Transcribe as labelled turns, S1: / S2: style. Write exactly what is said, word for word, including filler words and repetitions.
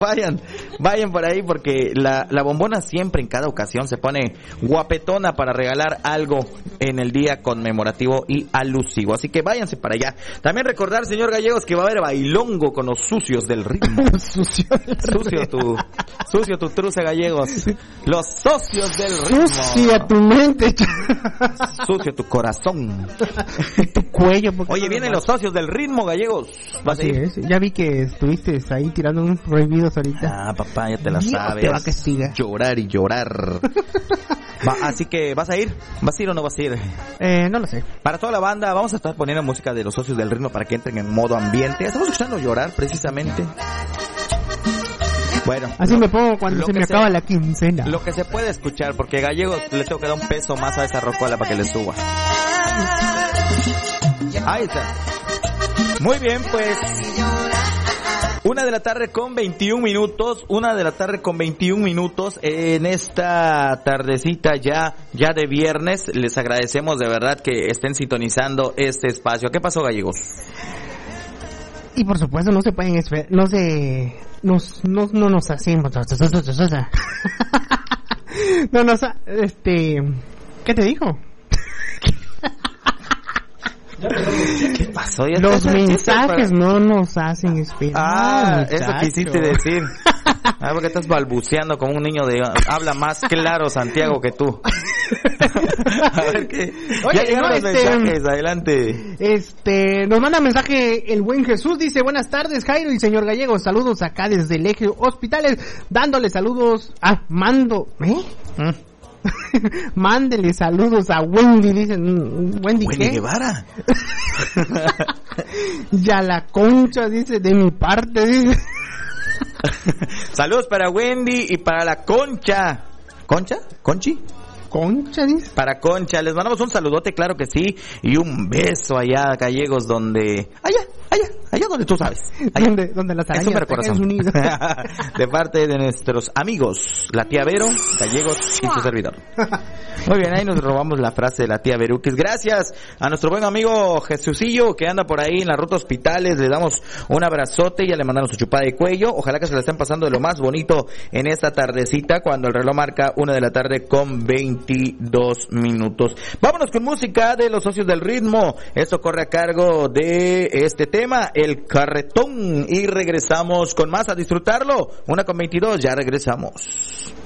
S1: Vayan, vayan por ahí porque la, la bombona siempre en cada ocasión se pone guapetona para regalar algo en el día conmemorativo y alusivo. Así que váyanse para allá. También recordar, señor Gallegos, que va a haber bailongo con los sucios del ritmo.
S2: Sucio,
S1: sucio tu, sucio tu truce, Gallegos. Los socios del ritmo.
S2: Sucia tu mente.
S1: Sucio tu corazón.
S2: Tu cuello.
S1: Oye, vienen los socios del ritmo, Gallegos. ¿Vas a ir?
S2: Ya vi que estuviste ahí tirando un prohibido ahorita.
S1: Ah, papá, ya te la
S2: Dios
S1: sabes.
S2: te va a castigar.
S1: Llorar y llorar. Va, así que, ¿vas a ir? ¿Vas a ir o no vas a ir?
S2: Eh, no lo sé.
S1: Para toda la banda, vamos a estar poniendo música de los socios del ritmo para que entren en modo ambiente. Estamos escuchando llorar, precisamente. Bueno.
S2: Así
S1: lo,
S2: me pongo cuando se me se, acaba la quincena.
S1: Lo que se puede escuchar, porque Gallegos le tengo que dar un peso más a esa rocola para que le suba. Ahí está. Muy bien, pues... Una de la tarde con veintiún minutos, una de la tarde con veintiún minutos en esta tardecita ya, ya de viernes. Les agradecemos de verdad que estén sintonizando este espacio. ¿Qué pasó, Gallegos?
S2: Y por supuesto no se pueden esperar, no se, nos, no, no nos hacemos, no nos, este, ¿qué te dijo?
S1: ¿Qué pasó? ¿Ya
S2: los mensajes para... no nos hacen esperar.
S1: Ah,
S2: muchacho.
S1: Eso quisiste decir. Ah, porque estás balbuceando como un niño de... Habla más claro, Santiago, que tú. A ver qué...
S2: Oye,
S1: ya llegaron
S2: no,
S1: los
S2: este,
S1: mensajes, adelante.
S2: Este, nos manda mensaje el buen Jesús, dice, buenas tardes, Jairo y señor Gallegos, saludos acá desde el Eje Hospitales, dándole saludos a Mando, ¿eh? ¿Mm? Mándele saludos a Wendy, dicen, Wendy,
S1: Wendy
S2: ¿qué?
S1: Guevara.
S2: Ya la Concha, dice, de mi parte, dice.
S1: Saludos para Wendy y para la Concha. ¿Concha? ¿Conchi?
S2: Concha, dice.
S1: Para Concha, les mandamos un saludote, claro que sí, y un beso allá, Gallegos, donde... Allá, allá, allá donde tú sabes. Allá.
S2: Donde, donde las arañas están unidas.
S1: De parte de nuestros amigos, la tía Vero, Gallegos y su servidor. Muy bien, ahí nos robamos la frase de la tía Vero, que es gracias a nuestro buen amigo Jesucillo, que anda por ahí en la ruta Hospitales. Le damos un abrazote, ya le mandamos su chupada de cuello. Ojalá que se la estén pasando de lo más bonito en esta tardecita, cuando el reloj marca una de la tarde con veintidós minutos. Vámonos con música de los socios del ritmo. Esto corre a cargo de este tema, El Carretón, y regresamos con más a disfrutarlo. Una con veintidós, ya regresamos.